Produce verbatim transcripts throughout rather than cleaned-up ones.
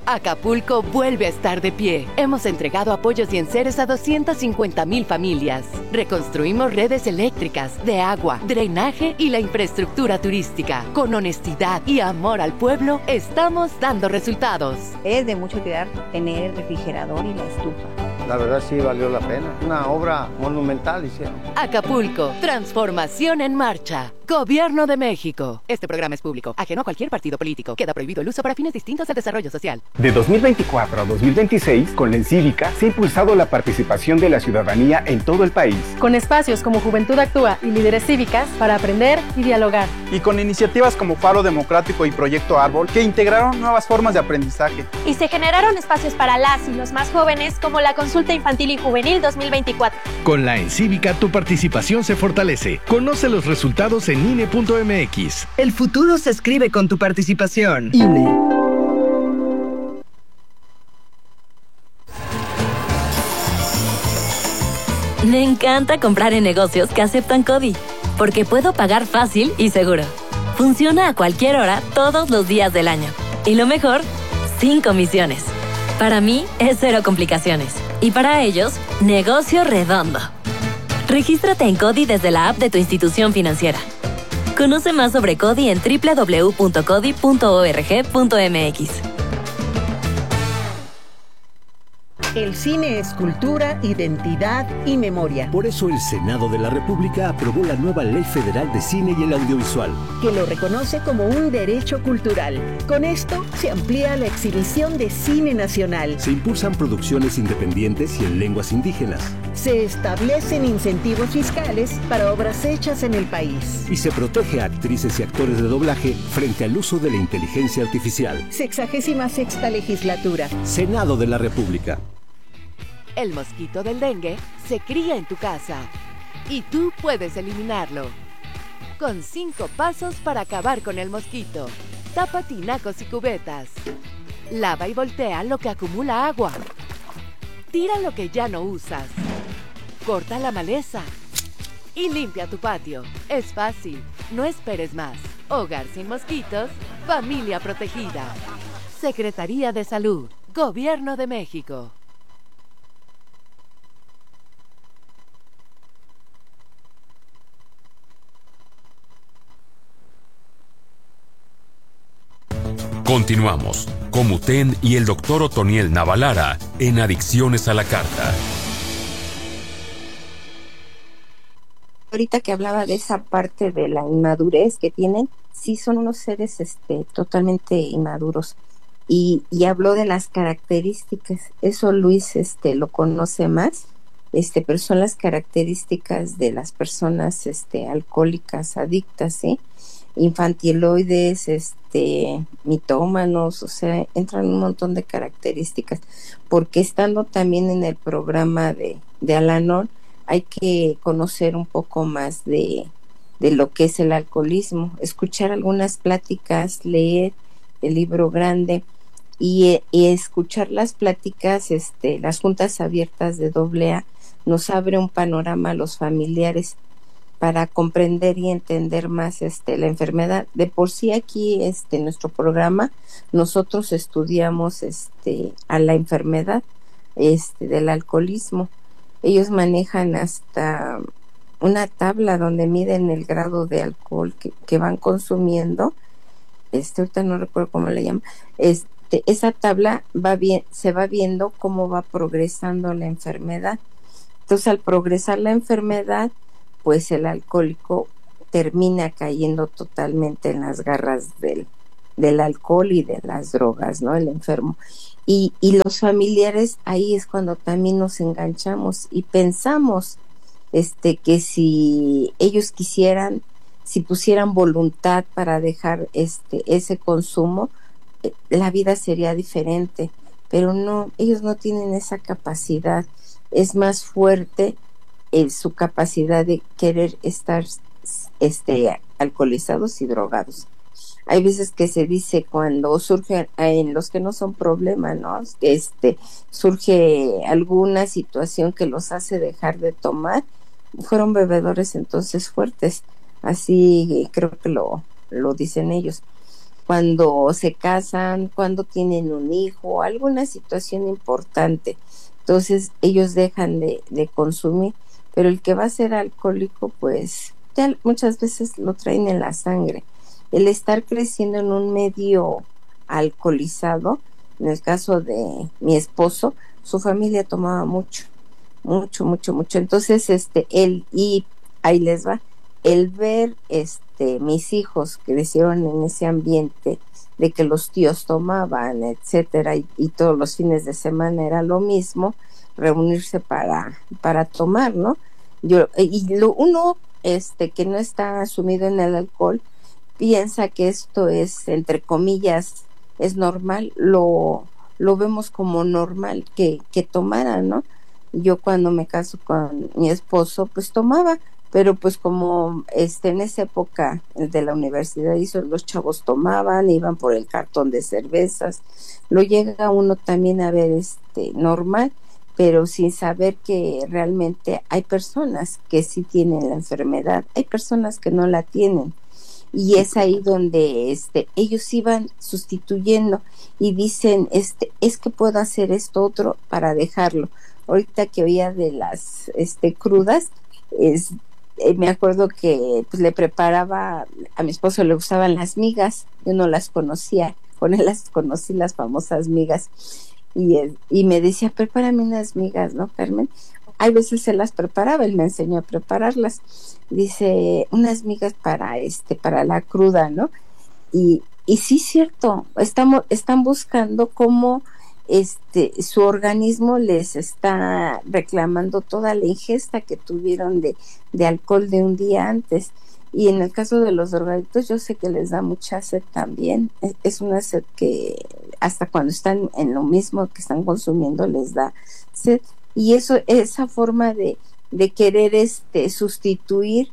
Acapulco vuelve a estar de pie. Hemos entregado apoyos y enseres a doscientas cincuenta mil familias. Reconstruimos redes eléctricas, de agua, drenaje y la infraestructura turística. Con honestidad y amor al pueblo, estamos dando resultados. Es de mucha utilidad tener el refrigerador y la estufa. La verdad sí valió la pena. Una obra monumental hicieron. Acapulco, transformación en marcha. Gobierno de México. Este programa es público, ajeno a cualquier partido político. Queda prohibido el uso para fines distintos del desarrollo social. De dos mil veinticuatro a dos mil veintiséis, con la Encívica, se ha impulsado la participación de la ciudadanía en todo el país. Con espacios como Juventud Actúa y Líderes Cívicas para aprender y dialogar. Y con iniciativas como Faro Democrático y Proyecto Árbol, que integraron nuevas formas de aprendizaje. Y se generaron espacios para las y los más jóvenes, como la Consulta Infantil y Juvenil dos mil veinticuatro. Con la Encívica, tu participación se fortalece. Conoce los resultados en I N E punto M X. El futuro se escribe con tu participación. I N E. Me encanta comprar en negocios que aceptan CODI, porque puedo pagar fácil y seguro. Funciona a cualquier hora, todos los días del año. Y lo mejor, sin comisiones. Para mí, es cero complicaciones. Y para ellos, negocio redondo. Regístrate en CODI desde la app de tu institución financiera. Conoce más sobre CODI en doble u doble u doble u punto codi punto org punto m x. El cine es cultura, identidad y memoria. Por eso el Senado de la República aprobó la nueva Ley Federal de Cine y el Audiovisual, que lo reconoce como un derecho cultural. Con esto se amplía la exhibición de cine nacional. Se impulsan producciones independientes y en lenguas indígenas. Se establecen incentivos fiscales para obras hechas en el país. Y se protege a actrices y actores de doblaje frente al uso de la inteligencia artificial. Sexagésima sexta legislatura. Senado de la República. El mosquito del dengue se cría en tu casa y tú puedes eliminarlo. Con cinco pasos para acabar con el mosquito. Tapa tinacos y cubetas. Lava y voltea lo que acumula agua. Tira lo que ya no usas. Corta la maleza. Y limpia tu patio. Es fácil. No esperes más. Hogar sin mosquitos. Familia protegida. Secretaría de Salud. Gobierno de México. Continuamos. Comuten y el doctor Otoniel Navalara en Adicciones a la Carta. Ahorita que hablaba de esa parte de la inmadurez que tienen, sí son unos seres este, totalmente inmaduros. Y, y habló de las características, eso Luis este, lo conoce más, este, pero son las características de las personas este, alcohólicas, adictas, ¿sí? Infantiloides, este, mitómanos, o sea, entran un montón de características, porque estando también en el programa de, de Al-Anon, hay que conocer un poco más de, de lo que es el alcoholismo, escuchar algunas pláticas, leer el libro grande y, y escuchar las pláticas, este, las juntas abiertas de doble A, nos abre un panorama a los familiares para comprender y entender más este la enfermedad. De por sí aquí este en nuestro programa nosotros estudiamos este a la enfermedad este del alcoholismo. Ellos manejan hasta una tabla donde miden el grado de alcohol que, que van consumiendo. Este ahorita no recuerdo cómo le llaman. Este esa tabla va bien, se va viendo cómo va progresando la enfermedad. Entonces, al progresar la enfermedad, pues el alcohólico termina cayendo totalmente en las garras del, del alcohol y de las drogas, ¿no? El enfermo. Y, y los familiares, ahí es cuando también nos enganchamos y pensamos este, que si ellos quisieran, si pusieran voluntad para dejar este, ese consumo, eh, la vida sería diferente, pero no, ellos no tienen esa capacidad, es más fuerte Eh, su capacidad de querer estar este, alcoholizados y drogados. Hay veces que se dice cuando surge en los que no son problema, ¿no? Este, surge alguna situación que los hace dejar de tomar, fueron bebedores entonces fuertes, así creo que lo, lo dicen ellos. cuando se casan, cuando tienen un hijo, alguna situación importante. Entonces ellos dejan de, de consumir, pero el que va a ser alcohólico, pues ya muchas veces lo traen en la sangre. El estar creciendo en un medio alcoholizado, en el caso de mi esposo, su familia tomaba mucho, mucho, mucho, mucho. Entonces, este, él, y ahí les va, el ver, este, mis hijos crecieron en ese ambiente de que los tíos tomaban, etcétera, y, y todos los fines de semana era lo mismo, reunirse para, para tomar, ¿no? Yo, y lo, uno, este, que no está sumido en el alcohol, piensa que esto es, entre comillas, es normal, lo, lo vemos como normal que, que tomara, ¿no? Yo cuando me caso con mi esposo, pues tomaba, pero pues como este en esa época de la universidad hizo, los chavos tomaban, iban por el cartón de cervezas, lo llega uno también a ver este normal, pero sin saber que realmente hay personas que sí tienen la enfermedad, hay personas que no la tienen. Y es ahí donde este ellos iban sustituyendo y dicen, este es que puedo hacer esto otro para dejarlo. Ahorita que oía de las este crudas, es eh, me acuerdo que pues le preparaba, a mi esposo le gustaban las migas, yo no las conocía, con él las conocí, las famosas migas, y, y me decía, prepárame unas migas, ¿no, Carmen? Hay veces se las preparaba, él me enseñó a prepararlas. Dice, unas migas para este, para la cruda, ¿no? Y, y sí, cierto, estamos, están buscando cómo este, su organismo les está reclamando toda la ingesta que tuvieron de, de alcohol de un día antes. Y en el caso de los drogadictos, yo sé que les da mucha sed también. Es, es una sed que hasta cuando están en lo mismo que están consumiendo les da sed. Y eso, esa forma de, de querer este sustituir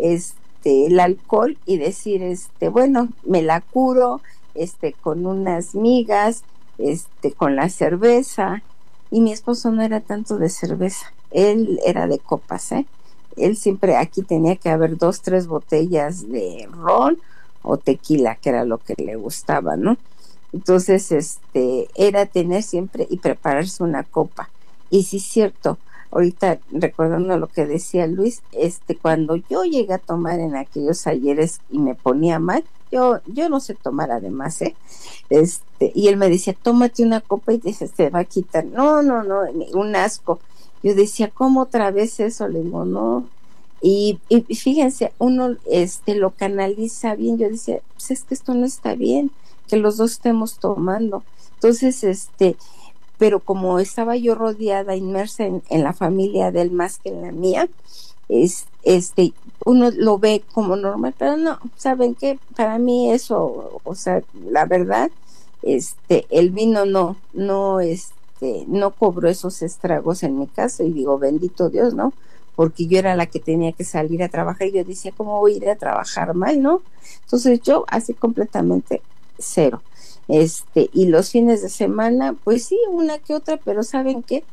este el alcohol y decir, este, bueno, me la curo, este, con unas migas, este, con la cerveza. Y mi esposo no era tanto de cerveza, él era de copas, ¿eh? Él siempre, aquí tenía que haber dos, tres botellas de ron o tequila, que era lo que le gustaba, ¿no? Entonces, este, era tener siempre y prepararse una copa. Y sí es cierto, ahorita recordando lo que decía Luis, este, cuando yo llegué a tomar en aquellos ayeres y me ponía mal, yo, yo no sé tomar además, ¿eh? Este, y él me decía, tómate una copa y dice, se va a quitar. No, no, no, un asco. Yo decía, ¿cómo otra vez eso? Le digo, no. Y, y fíjense, uno este lo canaliza bien. Yo decía, pues es que esto no está bien, que los dos estemos tomando. Entonces, este, pero como estaba yo rodeada, inmersa en, en la familia de él más que en la mía, es, este, uno lo ve como normal, pero no, ¿saben qué? Para mí eso, o sea, la verdad, este, el vino no, no, este, no cobró esos estragos en mi caso, y digo, bendito Dios, ¿no? Porque yo era la que tenía que salir a trabajar, y yo decía, ¿cómo voy a ir a trabajar mal, no? Entonces yo, así completamente cero. Este, y los fines de semana, pues sí, una que otra, pero ¿saben qué?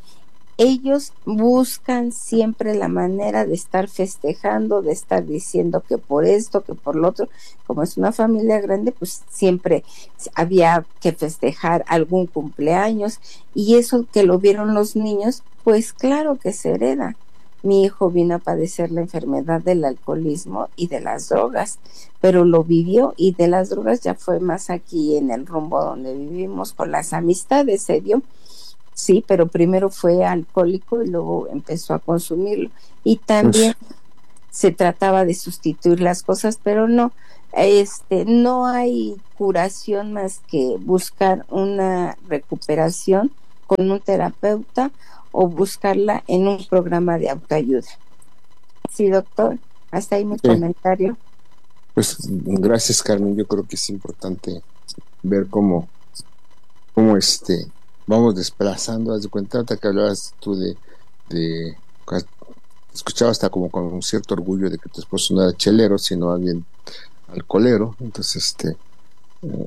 Ellos buscan siempre la manera de estar festejando, de estar diciendo que por esto, que por lo otro. Como es una familia grande, pues siempre había que festejar algún cumpleaños, y eso que lo vieron los niños, pues claro que se hereda. Mi hijo vino a padecer la enfermedad del alcoholismo y de las drogas, pero lo vivió, y de las drogas ya fue más aquí en el rumbo donde vivimos, con las amistades se dio. Sí, pero primero fue alcohólico y luego empezó a consumirlo. Y también pues se trataba de sustituir las cosas, pero no, este, no hay curación más que buscar una recuperación con un terapeuta o buscarla en un programa de autoayuda. Sí, doctor, hasta ahí mi sí. comentario. Pues gracias, Carmen. Yo creo que es importante ver cómo, cómo este vamos desplazando. Haz de cuenta que hablabas tú de, de escuchaba hasta como con un cierto orgullo de que tu esposo no era chelero, sino más bien alcoholero. Entonces, este eh,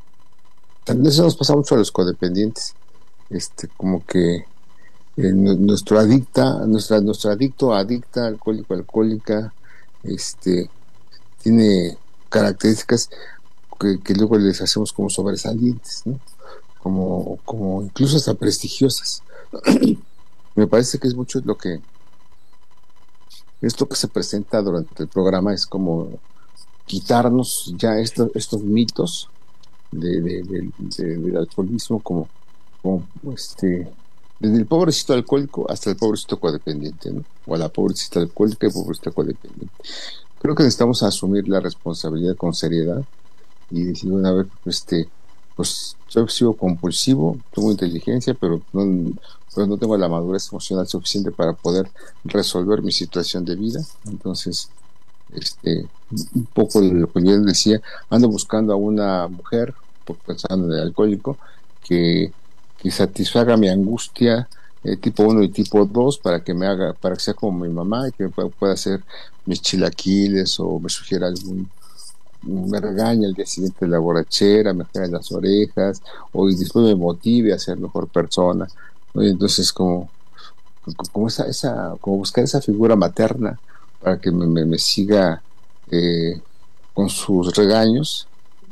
también eso nos pasa mucho a los codependientes. Este, como que eh, nuestro adicta, nuestra, nuestro adicto, adicta, alcohólico, alcohólica, este, tiene características que, que luego les hacemos como sobresalientes, ¿no? Como, como incluso hasta prestigiosas. Me parece que es mucho lo que esto que se presenta durante el programa, es como quitarnos ya estos, estos mitos de, de, de, de, del alcoholismo, como, como este, desde el pobrecito alcohólico hasta el pobrecito codependiente, ¿no? O a la pobrecita alcohólica y pobrecita codependiente. Creo que necesitamos asumir la responsabilidad con seriedad y decir, bueno, a ver, este, pues soy obsesivo compulsivo, tengo inteligencia, pero no, pero no tengo la madurez emocional suficiente para poder resolver mi situación de vida. Entonces, este, un poco de lo que yo decía, ando buscando a una mujer, pensando en el alcohólico, que, que satisfaga mi angustia eh, tipo uno y tipo dos, para que me haga, para que sea como mi mamá y que me pueda, pueda hacer mis chilaquiles, o me sugiera algún, me regaña el día siguiente de la borrachera, me jala las orejas, o después me motive a ser mejor persona, ¿no? Y entonces como, como esa, esa, como buscar esa figura materna para que me, me, me siga eh, con sus regaños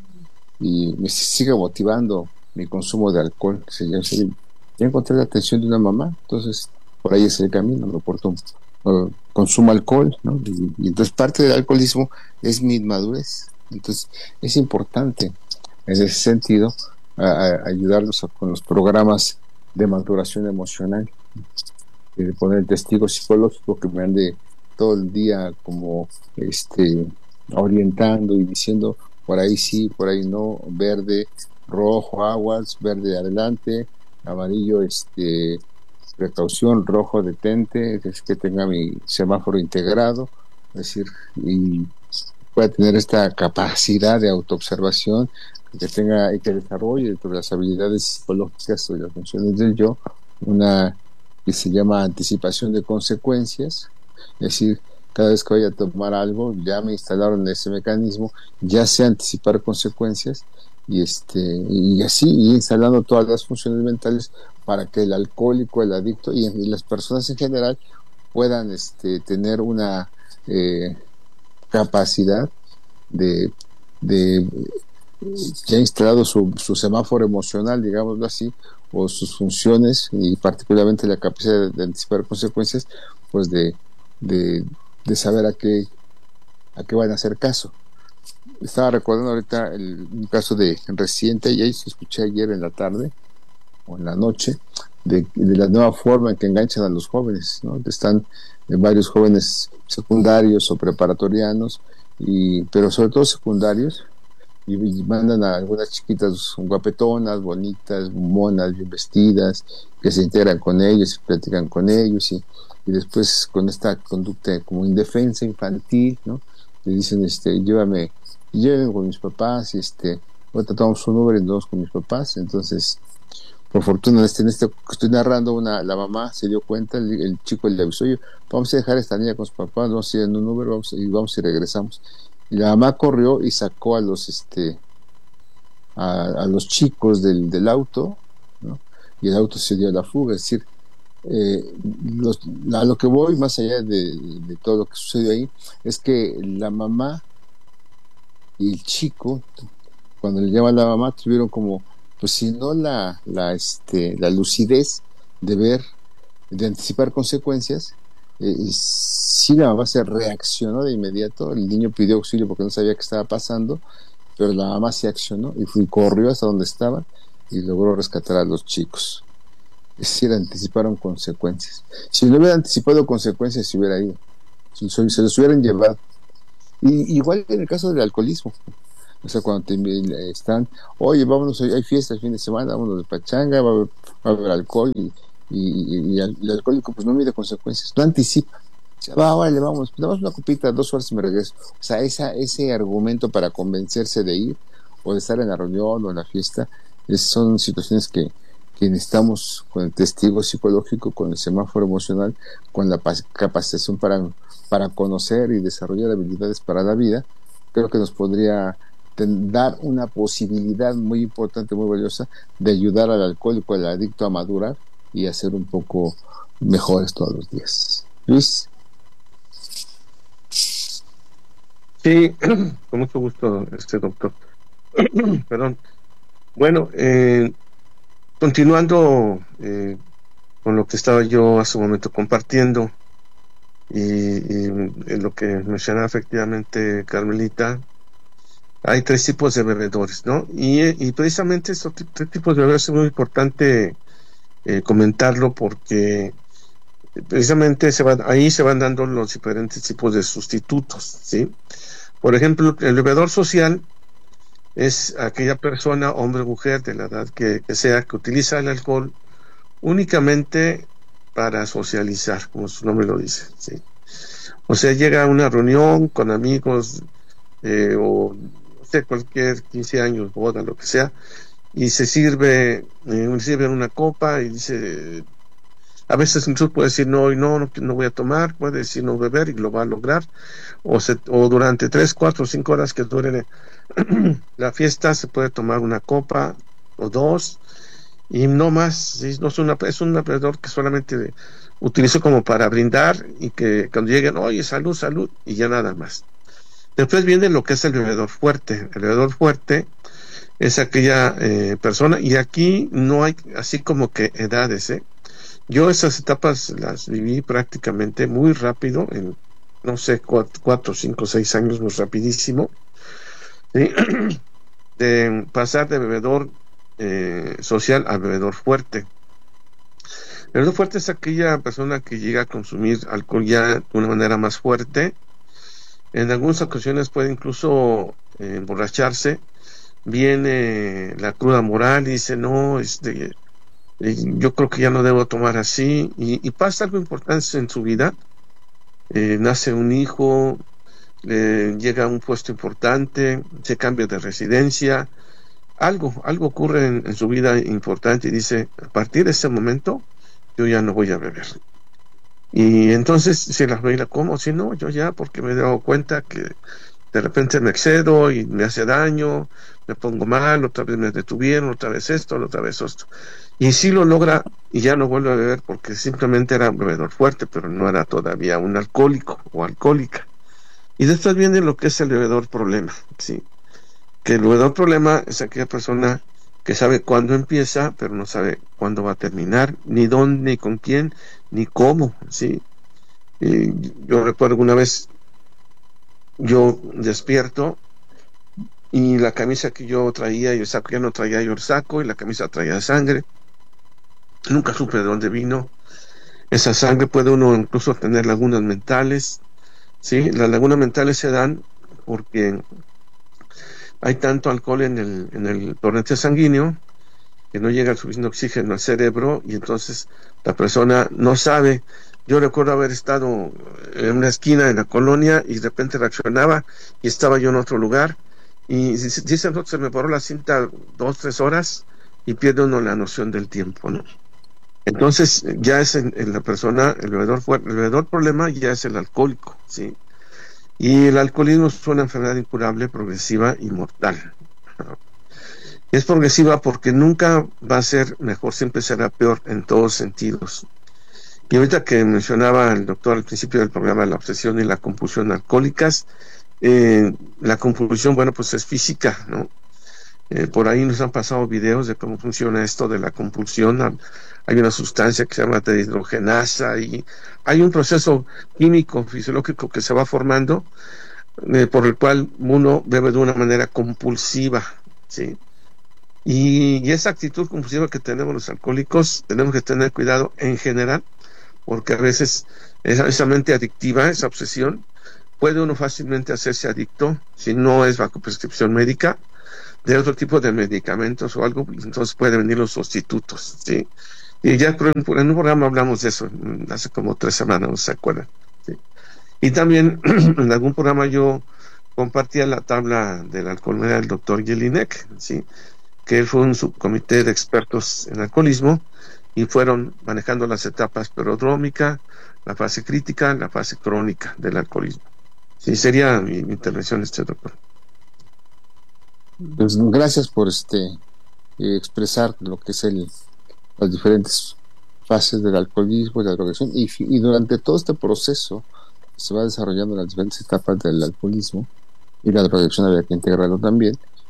y me siga motivando mi consumo de alcohol. Sí, ya, ya encontré la atención de una mamá, entonces por ahí es el camino, me porto, uh, consumo alcohol, ¿no? Y, y entonces parte del alcoholismo es mi inmadurez. Entonces es importante en ese sentido a, a ayudarlos a, con los programas de maduración emocional, de poner el testigo psicológico que me ande todo el día como este orientando y diciendo por ahí sí, por ahí no, verde, rojo, aguas, verde adelante, amarillo este precaución, rojo detente, es que tenga mi semáforo integrado, es decir, y pueda tener esta capacidad de autoobservación, que tenga y que desarrolle sobre las habilidades psicológicas o las funciones del yo, una que se llama anticipación de consecuencias, es decir, cada vez que vaya a tomar algo, ya me instalaron ese mecanismo, ya sé anticipar consecuencias, y este y así y instalando todas las funciones mentales para que el alcohólico, el adicto y, y las personas en general puedan este tener una eh, capacidad de, de ya instalado su, su semáforo emocional, digámoslo así, o sus funciones, y particularmente la capacidad de, de anticipar consecuencias, pues de, de, de saber a qué a qué van a hacer caso. Estaba recordando ahorita el, un caso de reciente, y ahí se escuché ayer en la tarde o en la noche, de, de la nueva forma en que enganchan a los jóvenes, ¿no? Están varios jóvenes secundarios o preparatorianos, y pero sobre todo secundarios, y, y mandan a algunas chiquitas guapetonas, bonitas, monas, bien vestidas, que se integran con ellos y platican con ellos, y, y después con esta conducta como indefensa infantil, ¿no? Le dicen, este, llévame, llévame con mis papás, y este, ahorita tomamos un Uber y nos vamos con mis papás. Entonces, por fortuna, este, en este que estoy narrando, una, la mamá se dio cuenta, el, el chico le avisó, oye, vamos a dejar a esta niña con sus papás, vamos a ir en un Uber, vamos, y vamos y regresamos. Y la mamá corrió y sacó a los, este, a, a los chicos del, del auto, ¿no? Y el auto se dio a la fuga. Es decir, eh, los, a lo que voy, más allá de, de todo lo que sucedió ahí, es que la mamá y el chico, cuando le llama a la mamá, tuvieron como, pues si no la, la, este, la lucidez de ver, de anticipar consecuencias. Eh, sí, la mamá se reaccionó de inmediato, el niño pidió auxilio porque no sabía qué estaba pasando, pero la mamá se accionó y fue, corrió hasta donde estaban y logró rescatar a los chicos. Es decir, anticiparon consecuencias. Si no hubiera anticipado consecuencias, se hubiera ido, si se los hubieran llevado. Y igual en el caso del alcoholismo, o sea, cuando te están, oye, vámonos, hay fiesta el fin de semana, vámonos de pachanga, va a haber, va a haber alcohol, y, y, y el alcohólico pues no mide consecuencias, no anticipa, o sea, va, vale, vamos, pues damos una copita, dos horas y me regreso. O sea, esa, ese argumento para convencerse de ir, o de estar en la reunión o en la fiesta, es, son situaciones que, que necesitamos con el testigo psicológico, con el semáforo emocional, con la capacitación para, para conocer y desarrollar habilidades para la vida. Creo que nos podría dar una posibilidad muy importante, muy valiosa, de ayudar al alcohólico, al adicto a madurar y a ser un poco mejores todos los días. Luis. Sí, con mucho gusto, este doctor. Perdón. Bueno, eh, continuando eh, con lo que estaba yo hace un momento compartiendo y, y en lo que mencionaba efectivamente Carmelita, hay tres tipos de bebedores, ¿no? Y, y precisamente estos tres tipos de bebedores es muy importante eh, comentarlo porque precisamente se van, ahí se van dando los diferentes tipos de sustitutos, ¿sí? Por ejemplo, el bebedor social es aquella persona, hombre o mujer, de la edad que, que sea, que utiliza el alcohol únicamente para socializar, como su nombre lo dice, ¿sí? O sea, llega a una reunión con amigos eh, o no sé, cualquier quince años, boda, lo que sea, y se sirve, eh, sirve una copa y dice, a veces incluso puede decir no, no, no, no voy a tomar, puede decir no beber y lo va a lograr, o, se, o durante tres, cuatro, cinco horas que dure la fiesta se puede tomar una copa o dos y no más, ¿sí? No es, una, es un bebedor que solamente utilizo como para brindar y que cuando lleguen, oye, salud, salud, y ya nada más. Después viene lo que es el bebedor fuerte. El bebedor fuerte es aquella eh, persona, y aquí no hay así como que edades, ¿eh? Yo esas etapas las viví prácticamente muy rápido, en no sé, cuatro, cuatro cinco, seis años, muy rapidísimo, ¿sí? De pasar de bebedor eh, social a bebedor fuerte. El bebedor fuerte es aquella persona que llega a consumir alcohol ya de una manera más fuerte. En algunas ocasiones puede incluso eh, emborracharse. Viene la cruda moral y dice, no, este, eh, yo creo que ya no debo tomar así. Y, y pasa algo importante en su vida. Eh, nace un hijo, le llega a un puesto importante, se cambia de residencia. Algo, algo ocurre en, en su vida importante y dice, a partir de ese momento, yo ya no voy a beber. Y entonces se las ve, ¿cómo? Si no, yo ya, porque me he dado cuenta que de repente me excedo y me hace daño, me pongo mal, otra vez me detuvieron, otra vez esto, otra vez esto. Y sí lo logra y ya no vuelve a beber porque simplemente era un bebedor fuerte, pero no era todavía un alcohólico o alcohólica. Y después viene lo que es el bebedor problema, ¿sí? Que el bebedor problema es aquella persona que sabe cuándo empieza, pero no sabe cuándo va a terminar, ni dónde, ni con quién, ni cómo, ¿sí? Y yo recuerdo una vez, yo despierto y la camisa que yo traía y el saco, ya no traía yo el saco y la camisa traía sangre. Nunca supe de dónde vino esa sangre. Puede uno incluso tener lagunas mentales, ¿sí? Las lagunas mentales se dan porque hay tanto alcohol en el, en el torrente sanguíneo que no llega el suficiente oxígeno al cerebro y entonces la persona no sabe. Yo recuerdo haber estado en una esquina en la colonia y de repente reaccionaba y estaba yo en otro lugar y dice, no, se me paró la cinta dos, tres horas y pierde uno la noción del tiempo, ¿no? Entonces ya es en, en la persona, el bebedor fuerte, el bebedor problema ya es el alcohólico, ¿sí? Y el alcoholismo es una enfermedad incurable, progresiva y mortal. Es progresiva porque nunca va a ser mejor, siempre será peor en todos sentidos. Y ahorita que mencionaba el doctor al principio del programa la obsesión y la compulsión alcohólicas, eh, la compulsión, bueno, pues es física, ¿no? Eh, por ahí nos han pasado videos de cómo funciona esto de la compulsión. Hay una sustancia que se llama deshidrogenasa y hay un proceso químico, fisiológico que se va formando eh, por el cual uno bebe de una manera compulsiva, ¿sí? Y, y esa actitud compulsiva que tenemos los alcohólicos, tenemos que tener cuidado en general, porque a veces esa, esa mente adictiva, esa obsesión, puede uno fácilmente hacerse adicto si no es bajo prescripción médica de otro tipo de medicamentos o algo, entonces pueden venir los sustitutos, ¿sí? Y ya en un programa hablamos de eso hace como tres semanas, ¿no se acuerdan? ¿Sí? Y también en algún programa yo compartía la tabla del alcohol del doctor Jelinek, ¿sí? Que él fue un subcomité de expertos en alcoholismo y fueron manejando las etapas prodrómica, la fase crítica, la fase crónica del alcoholismo. Sí, sería mi, mi intervención, este doctor. Pues gracias por este eh, expresar lo que es el las diferentes fases del alcoholismo y de la drogadicción y, y durante todo este proceso se va desarrollando las diferentes etapas del alcoholismo y la drogadicción había que integrarlo también.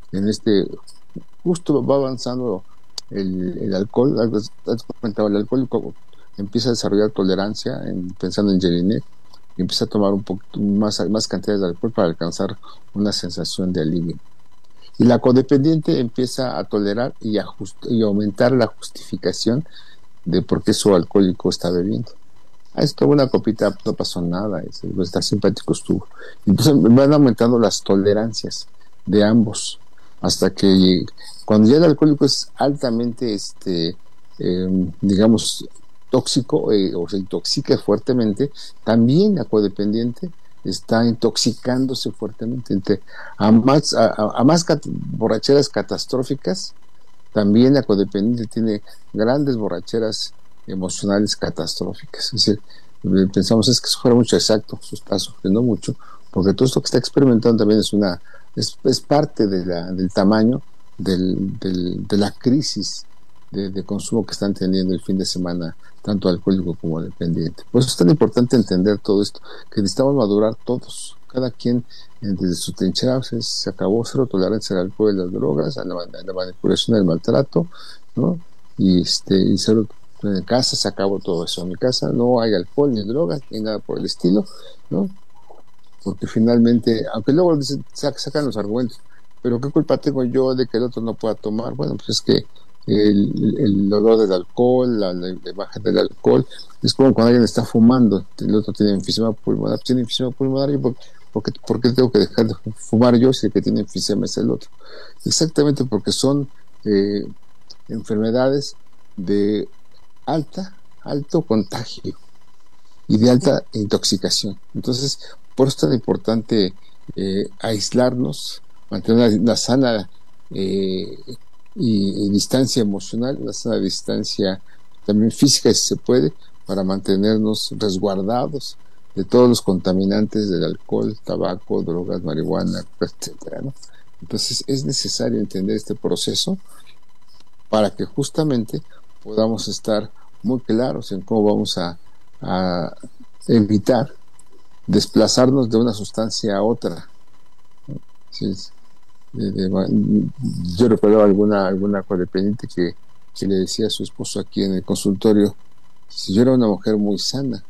en este, justo va avanzando el, el alcohol, has comentado, el alcohol empieza a desarrollar tolerancia, en, pensando en Jelinek, y empieza a tomar un poquito más, más cantidad de alcohol para alcanzar una sensación de alivio. Y la codependiente empieza a tolerar y a, just, y aumentar la justificación de por qué su alcohólico está bebiendo. Ah, es como una copita, no pasó nada, es, está simpático estuvo. Entonces van aumentando las tolerancias de ambos, hasta que cuando ya el alcohólico es altamente, este, eh, digamos, tóxico, eh, o se intoxica fuertemente, también la codependiente está intoxicándose fuertemente. Entre, a más, a, a más cat, borracheras catastróficas, también la codependiente tiene grandes borracheras emocionales catastróficas. Es decir, pensamos es que eso fuera mucho exacto, eso está sufriendo mucho, porque todo esto que está experimentando también es una es, es parte de la, del tamaño del, del, de la crisis de, de consumo que están teniendo el fin de semana, tanto alcohólico como dependiente. Por eso es tan importante entender todo esto, que necesitamos madurar todos, cada quien desde su trinchera. Se, se acabó cero tolerancia al alcohol y las drogas, a la, a la manipulación y al maltrato, ¿no? Y este y cero en casa, se acabó todo eso. En mi casa no hay alcohol ni drogas ni nada por el estilo, ¿no? Porque finalmente, aunque luego dicen, sacan los argumentos, pero ¿qué culpa tengo yo de que el otro no pueda tomar? Bueno, pues es que el, el olor del alcohol, la, la, la imagen del alcohol, es como cuando alguien está fumando, el otro tiene enfisema pulmonar, tiene enfisema pulmonar, y por, porque, ¿por qué tengo que dejar de fumar yo si el que tiene enfisema es el otro? Exactamente porque son eh, enfermedades de alta, alto contagio y de alta intoxicación. Entonces, por eso es tan importante eh, aislarnos, mantener la, la sana eh, y, y distancia emocional, la sana distancia también física si se puede, para mantenernos resguardados de todos los contaminantes del alcohol, tabaco, drogas, marihuana, etcétera, ¿no? Entonces es necesario entender este proceso para que justamente podamos estar muy claros en cómo vamos a, a evitar desplazarnos de una sustancia a otra. Sí, de, de, yo recuerdo alguna alguna codependiente que, que le decía a su esposo aquí en el consultorio, si yo era una mujer muy sana,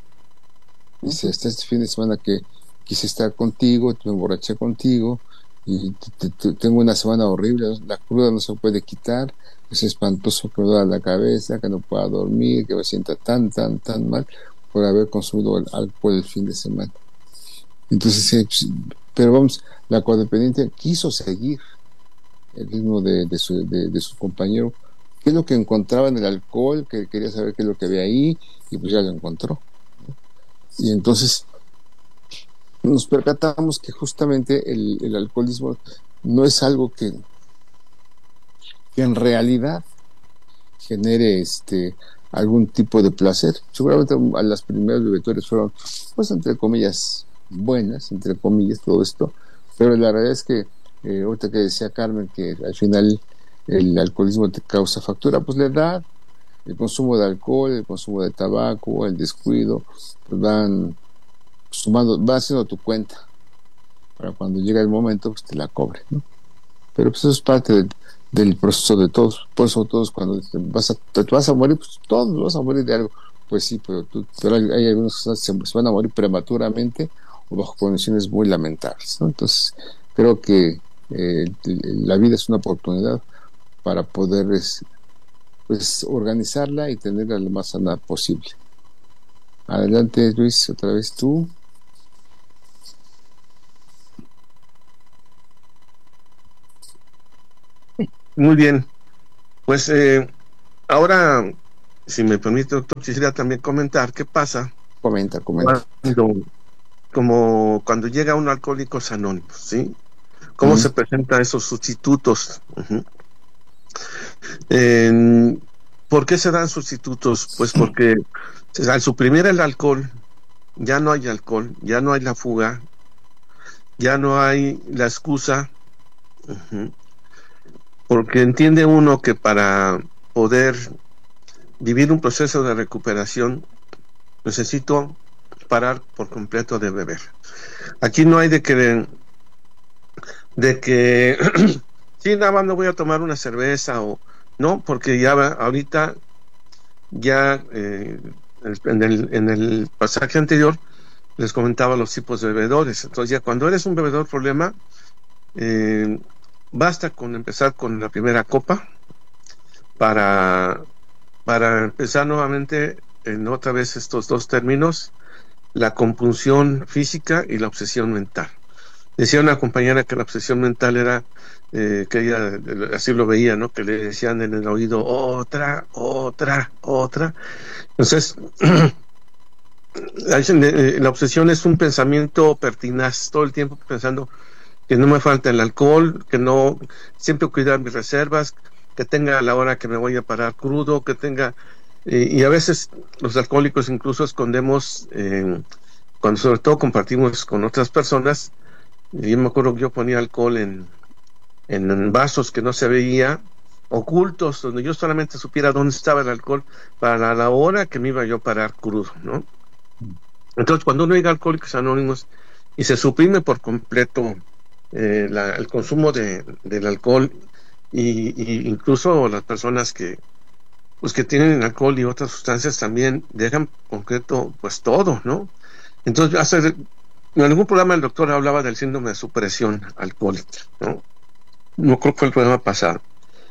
dice, hasta este fin de semana que quise estar contigo, me emborraché contigo y te, te, tengo una semana horrible, la cruda no se puede quitar, es espantoso que me duela la cabeza, que no pueda dormir, que me sienta tan, tan, tan mal por haber consumido alcohol el fin de semana. Entonces, eh, pero vamos, la codependiente quiso seguir el ritmo de, de, su, de, de su compañero, qué es lo que encontraba en el alcohol, que quería saber qué es lo que había ahí, y pues ya lo encontró. Y entonces nos percatamos que justamente el, el alcoholismo no es algo que, que en realidad genere este algún tipo de placer. Seguramente a las primeras bebetorias fueron, pues entre comillas, buenas, entre comillas, todo esto, pero la realidad es que eh, ahorita que decía Carmen que al final el alcoholismo te causa factura, pues la edad, el consumo de alcohol, el consumo de tabaco, el descuido, pues van sumando, van haciendo tu cuenta para cuando llega el momento pues te la cobre, ¿no? Pero pues eso es parte del, del proceso de todos. Por eso todos cuando te vas a, te vas a morir, pues todos vas a morir de algo. Pues sí, pero, tú, pero hay, hay algunos que se, se van a morir prematuramente o bajo condiciones muy lamentables, ¿no? Entonces creo que eh, la vida es una oportunidad para poder pues organizarla y tenerla lo más sana posible. Adelante, Luis, otra vez tú. Muy bien, pues eh, ahora, si me permite, doctor, quisiera también comentar qué pasa. Comenta, comenta. Cuando, como cuando llega un Alcohólicos Anónimos, ¿sí? ¿Cómo uh-huh. se presentan esos sustitutos? Uh-huh. Eh, ¿Por qué se dan sustitutos? Pues porque al suprimir el alcohol, ya no hay alcohol, ya no hay la fuga, ya no hay la excusa, uh-huh. porque entiende uno que para poder vivir un proceso de recuperación necesito parar por completo de beber. Aquí no hay de que de que sí, nada más no voy a tomar una cerveza o no, porque ya va, ahorita ya eh, en, el, en el pasaje anterior les comentaba los tipos de bebedores. Entonces ya cuando eres un bebedor problema, eh, basta con empezar con la primera copa para, para empezar nuevamente en otra vez estos dos términos, la compulsión física y la obsesión mental. Decía una compañera que la obsesión mental era eh, que ella así lo veía, ¿no? Que le decían en el oído otra, otra, otra. Entonces la obsesión es un pensamiento pertinaz, todo el tiempo pensando que no me falta el alcohol, que no, siempre cuidar mis reservas, que tenga a la hora que me voy a parar crudo, que tenga, eh, y a veces los alcohólicos incluso escondemos, eh, cuando sobre todo compartimos con otras personas. Yo me acuerdo que yo ponía alcohol en, en vasos que no se veía, ocultos, donde yo solamente supiera dónde estaba el alcohol para la hora que me iba yo a parar crudo, ¿no? Entonces, cuando uno llega a Alcohólicos Anónimos y se suprime por completo eh, la, el consumo de, del alcohol, y, y incluso las personas que pues que tienen alcohol y otras sustancias también dejan concreto pues todo, ¿no? Entonces, hace en algún programa el doctor hablaba del síndrome de supresión alcohólica, ¿no? No creo que fue el programa pasado.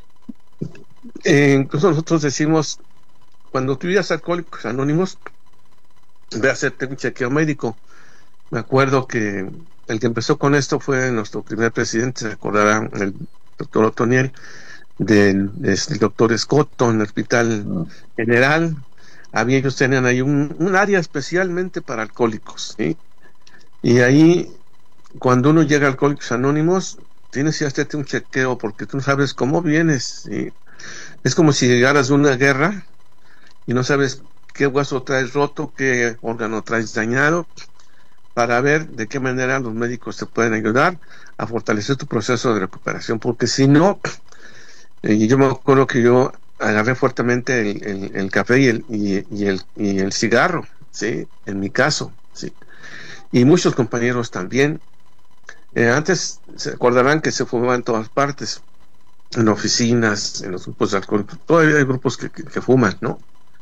Eh, incluso nosotros decimos, cuando tú ibas a Alcohólicos Anónimos, ve a hacerte un chequeo médico. Me acuerdo que el que empezó con esto fue nuestro primer presidente, se acordará, el doctor Otoniel, del el doctor Escoto, en el Hospital General. Había, ellos tenían ahí un, un área especialmente para alcohólicos, ¿sí? Y ahí, cuando uno llega a Alcohólicos Anónimos, tienes que hacerte un chequeo porque tú no sabes cómo vienes, ¿sí? Es como si llegaras de una guerra y no sabes qué hueso traes roto, qué órgano traes dañado, para ver de qué manera los médicos te pueden ayudar a fortalecer tu proceso de recuperación, porque si no, eh, yo me acuerdo que yo agarré fuertemente el, el, el café y el, y, y, el, y el cigarro, ¿sí? En mi caso, ¿sí? Y muchos compañeros también. Eh, antes se acordarán que se fumaba en todas partes, en oficinas, en los grupos de alcohol, todavía hay grupos que, que, que fuman, ¿no?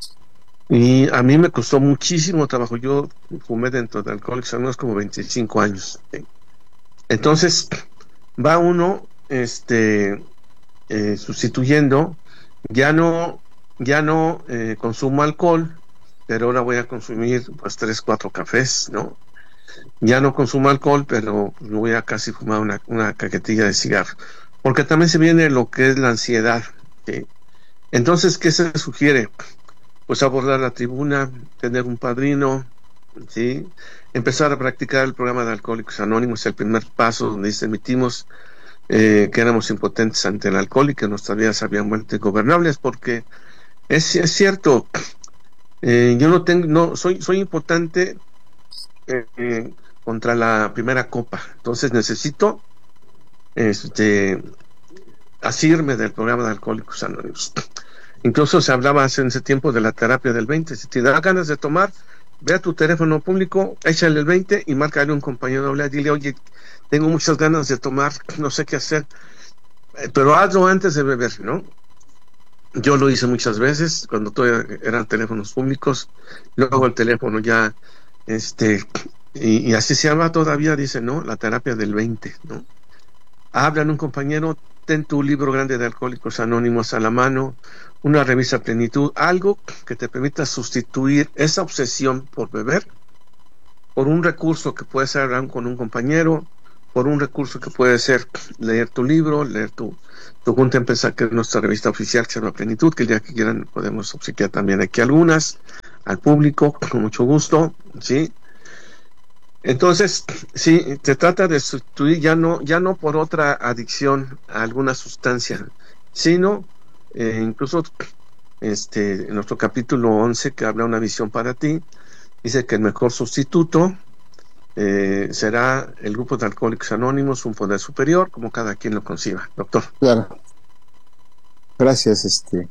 Y a mí me costó muchísimo trabajo. Yo fumé dentro de Alcohólicos Anónimos como veinticinco años. ¿Sí? Entonces va uno este eh, sustituyendo, ya no ya no eh, consumo alcohol, pero ahora voy a consumir pues tres, cuatro cafés, ¿no? Ya no consumo alcohol, pero me voy a casi fumar una, una cajetilla de cigarro, porque también se viene lo que es la ansiedad, ¿sí? Entonces, ¿qué se sugiere? Pues abordar la tribuna, tener un padrino, ¿sí? Empezar a practicar el programa de Alcohólicos Anónimos, el primer paso donde emitimos eh, que éramos impotentes ante el alcohol y que nuestras vidas habían vuelto ingobernables, porque es, es cierto, eh, yo no tengo, no, soy, soy impotente eh, eh, contra la primera copa, entonces necesito este asirme del programa de Alcohólicos Anónimos. Incluso se hablaba hace ese tiempo de la terapia del veinte. Si te da ganas de tomar, ve a tu teléfono público, échale el veinte y márcale a un compañero, habla, dile, oye, tengo muchas ganas de tomar, no sé qué hacer, pero hazlo antes de beber, ¿no? Yo lo hice muchas veces cuando todavía eran teléfonos públicos, luego el teléfono ya, este, y, y así se llama todavía, dice, ¿no? La terapia del veinte, ¿no? Habla a un compañero, ten tu libro grande de Alcohólicos Anónimos a la mano, una revista Plenitud, algo que te permita sustituir esa obsesión por beber por un recurso que puede ser hablar con un compañero, por un recurso que puede ser leer tu libro, leer tu, tu junta empezar, que es nuestra revista oficial, que se llama Plenitud, que el día que quieran podemos obsequiar también aquí algunas, al público, con mucho gusto, ¿sí? Entonces, sí, se trata de sustituir ya no, ya no por otra adicción a alguna sustancia, sino eh, incluso este, en nuestro capítulo once, que habla una visión para ti, dice que el mejor sustituto eh, será el grupo de Alcohólicos Anónimos, un poder superior, como cada quien lo conciba. Doctor. Claro. Gracias. Este.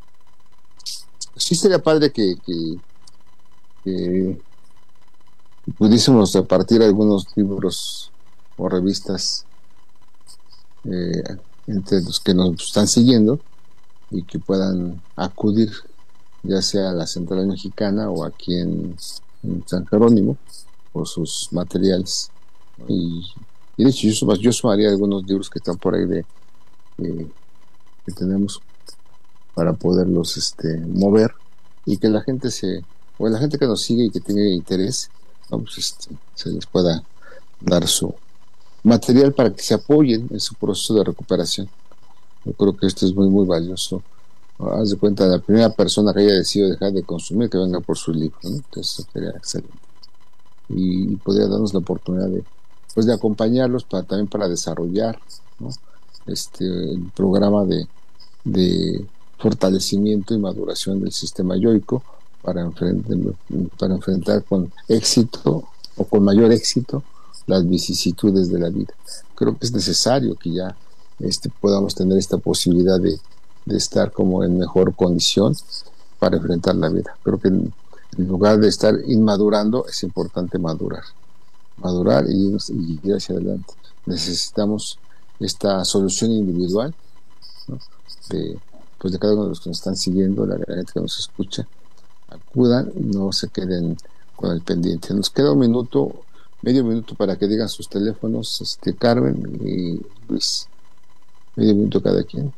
Sí sería padre que, que, que pudiésemos repartir algunos libros o revistas eh, entre los que nos están siguiendo y que puedan acudir ya sea a la Central Mexicana o aquí en, en San Jerónimo por sus materiales. Y, y de hecho yo, yo sumaría algunos libros que están por ahí de, de que tenemos para poderlos este, mover y que la gente se o la gente que nos sigue y que tiene interés, ¿no? Pues este, se les pueda dar su material para que se apoyen en su proceso de recuperación. Yo creo que esto es muy muy valioso. Haz de cuenta, la primera persona que haya decidido dejar de consumir, que venga por su libro, ¿no? Entonces eso sería excelente y, y podría darnos la oportunidad de pues de acompañarlos para también para desarrollar, ¿no? este el programa de de fortalecimiento y maduración del sistema yoico para enfrentar, para enfrentar con éxito o con mayor éxito las vicisitudes de la vida. Creo que es necesario que ya este, podamos tener esta posibilidad de, de estar como en mejor condición para enfrentar la vida. Creo que en, en lugar de estar inmadurando es importante madurar madurar y, y ir hacia adelante. Necesitamos esta solución individual, ¿no? de pues de cada uno de los que nos están siguiendo, la gente que nos escucha, acudan y no se queden con el pendiente. Nos queda un minuto, medio minuto para que digan sus teléfonos, este Carmen y Luis. Medio minuto cada quien.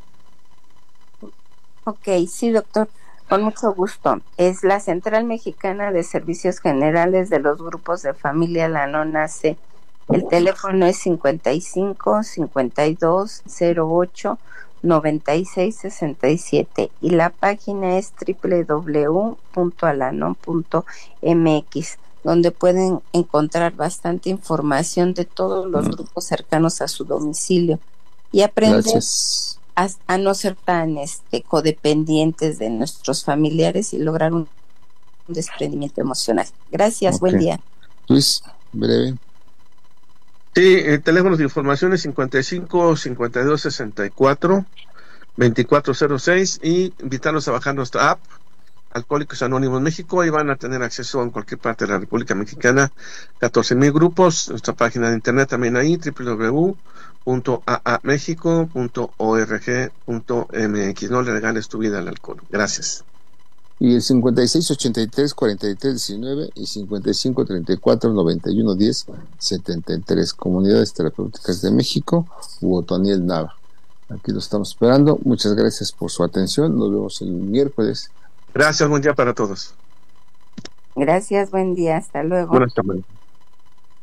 Ok, sí, doctor, con mucho gusto. Es la Central Mexicana de Servicios Generales de los Grupos de Familia La No Nace. El teléfono es cincuenta y cinco, cincuenta y dos, cero ocho, noventa y seis sesenta y siete y la página es doble u doble u doble u punto alanon punto m x, donde pueden encontrar bastante información de todos los grupos cercanos a su domicilio y aprender a, a no ser tan este codependientes de nuestros familiares y lograr un, un desprendimiento emocional. Gracias, okay. Buen día. Luis, breve. Sí, el teléfono de información es cincuenta y cinco, cincuenta y dos, sesenta y cuatro, veinticuatro cero seis y invitarlos a bajar nuestra app Alcohólicos Anónimos México y van a tener acceso en cualquier parte de la República Mexicana, catorce mil grupos, nuestra página de internet también ahí, doble u doble u doble u punto a a mexico punto org punto m x. No le regales tu vida al alcohol. Gracias. Y el cincuenta y seis, ochenta y tres, cuarenta y tres, diecinueve y cincuenta y cinco, treinta y cuatro, noventa y uno, diez, setenta y tres. Comunidades Terapéuticas de México, Hugo Toniel Nava. Aquí lo estamos esperando. Muchas gracias por su atención. Nos vemos el miércoles. Gracias, buen día para todos. Gracias, buen día. Hasta luego. Buenas tardes.